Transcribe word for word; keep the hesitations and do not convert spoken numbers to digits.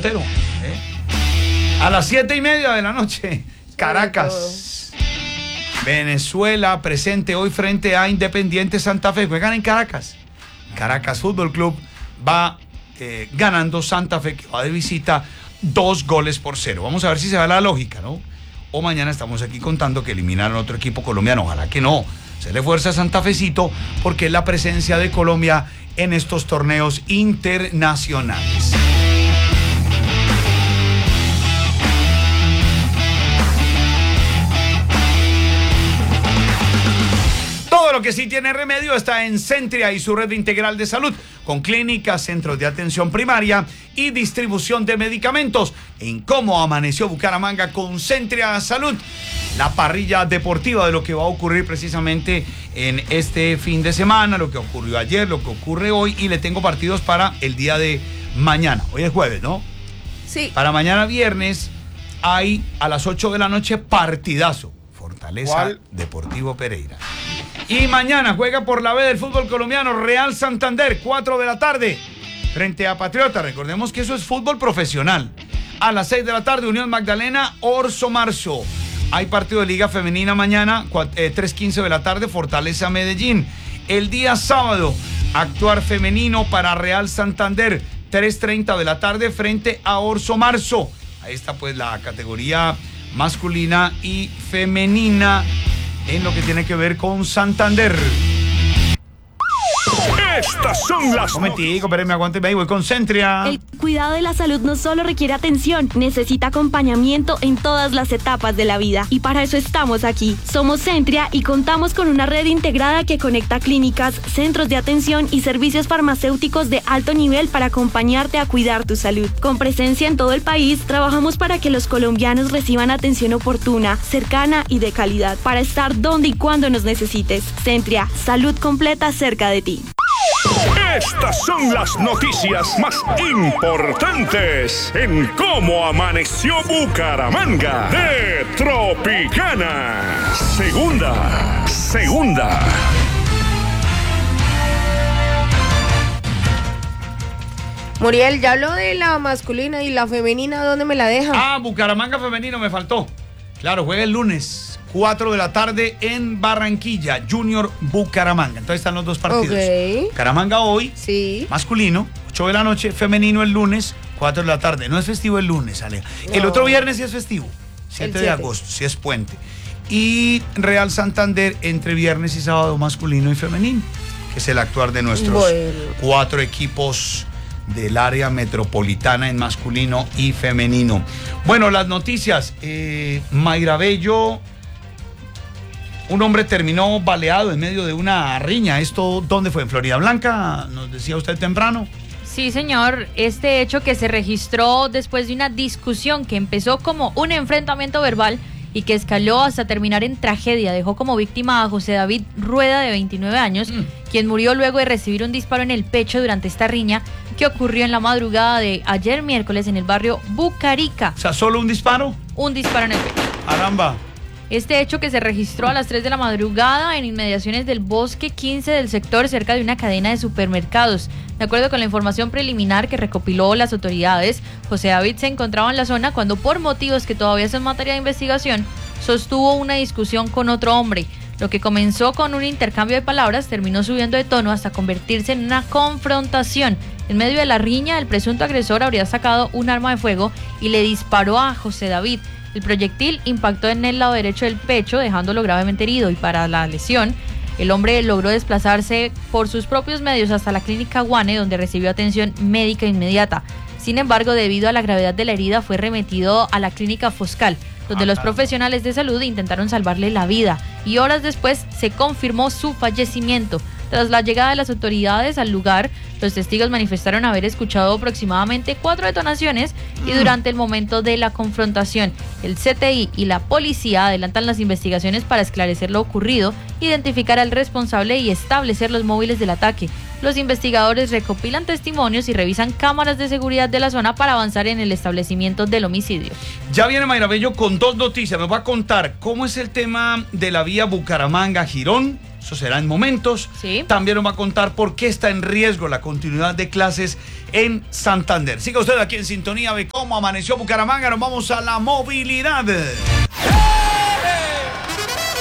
Botero. ¿eh? A las siete y media de la noche, Caracas. Venezuela presente hoy frente a Independiente Santa Fe. Juegan en Caracas. Caracas Fútbol Club va eh, ganando Santa Fe, que va de visita, dos goles por cero. Vamos a ver si se da la lógica, ¿no? O mañana estamos aquí contando que eliminaron a otro equipo colombiano. Ojalá que no. Se le fuerza a Santa Fecito porque es la presencia de Colombia en estos torneos internacionales. Todo lo que sí tiene remedio está en Centria y su red integral de salud, con clínicas, centros de atención primaria y distribución de medicamentos. En cómo amaneció Bucaramanga con Centria Salud, la parrilla deportiva de lo que va a ocurrir precisamente en este fin de semana, lo que ocurrió ayer, lo que ocurre hoy, y le tengo partidos para el día de mañana. Hoy es jueves, ¿no? Sí. Para mañana viernes hay a las ocho de la noche partidazo. Fortaleza ¿Cuál? Deportivo Pereira. Y mañana juega por la B del fútbol colombiano Real Santander, cuatro de la tarde, frente a Patriota. Recordemos que eso es fútbol profesional. A las seis de la tarde, Unión Magdalena, Orso Marzo. Hay partido de Liga Femenina mañana, tres quince de la tarde, Fortaleza Medellín. El día sábado, actuar femenino para Real Santander, tres treinta de la tarde, frente a Orso Marzo. Ahí está pues la categoría masculina y femenina en lo que tiene que ver con Santander. Estas son las... Momentico, espérenme, aguánteme ahí, voy con Centria. El cuidado de la salud no solo requiere atención, necesita acompañamiento en todas las etapas de la vida. Y para eso estamos aquí. Somos Centria y contamos con una red integrada que conecta clínicas, centros de atención y servicios farmacéuticos de alto nivel para acompañarte a cuidar tu salud. Con presencia en todo el país, trabajamos para que los colombianos reciban atención oportuna, cercana y de calidad, para estar donde y cuando nos necesites. Centria, salud completa cerca de ti. Estas son las noticias más importantes en cómo amaneció Bucaramanga de Tropicana. Segunda, segunda. Muriel, ya habló de la masculina y la femenina, ¿dónde me la deja? Ah, Bucaramanga femenino me faltó. Claro, juega el lunes, cuatro de la tarde en Barranquilla, Junior Bucaramanga. Entonces están los dos partidos. Okay. Bucaramanga hoy, sí. Masculino, ocho de la noche, femenino el lunes, cuatro de la tarde. No es festivo el lunes, Ale. No. El otro viernes sí es festivo, siete de agosto, sí es puente. Y Real Santander entre viernes y sábado, masculino y femenino, que es el actuar de nuestros bueno. cuatro equipos del área metropolitana en masculino y femenino. Bueno, las noticias. Eh, Mayra Bello, un hombre terminó baleado en medio de una riña. ¿Esto dónde fue? ¿En Florida Blanca? Nos decía usted temprano. Sí, señor. Este hecho que se registró después de una discusión que empezó como un enfrentamiento verbal y que escaló hasta terminar en tragedia. Dejó como víctima a José David Rueda, de veintinueve años, mm. quien murió luego de recibir un disparo en el pecho durante esta riña que ocurrió en la madrugada de ayer miércoles en el barrio Bucarica. O sea, ¿solo un disparo? Un disparo en el pecho. Caramba. Este hecho, que se registró a las tres de la madrugada en inmediaciones del Bosque quince del sector, cerca de una cadena de supermercados. De acuerdo con la información preliminar que recopiló las autoridades, José David se encontraba en la zona cuando, por motivos que todavía son materia de investigación, sostuvo una discusión con otro hombre. Lo que comenzó con un intercambio de palabras terminó subiendo de tono hasta convertirse en una confrontación. En medio de la riña, el presunto agresor habría sacado un arma de fuego y le disparó a José David. El proyectil impactó en el lado derecho del pecho, dejándolo gravemente herido, y para la lesión, el hombre logró desplazarse por sus propios medios hasta la clínica Guane, donde recibió atención médica inmediata. Sin embargo, debido a la gravedad de la herida, fue remitido a la clínica Foscal, donde los profesionales de salud intentaron salvarle la vida, y horas después se confirmó su fallecimiento. Tras la llegada de las autoridades al lugar, los testigos manifestaron haber escuchado aproximadamente cuatro detonaciones y durante el momento de la confrontación, el C T I y la policía adelantan las investigaciones para esclarecer lo ocurrido, identificar al responsable y establecer los móviles del ataque. Los investigadores recopilan testimonios y revisan cámaras de seguridad de la zona para avanzar en el establecimiento del homicidio. Ya viene Mayra Bello con dos noticias. Nos va a contar cómo es el tema de la vía Bucaramanga-Girón Eso será en momentos. Sí. También nos va a contar por qué está en riesgo la continuidad de clases en Santander. Siga usted aquí en sintonía de Cómo Amaneció Bucaramanga. Nos vamos a la movilidad.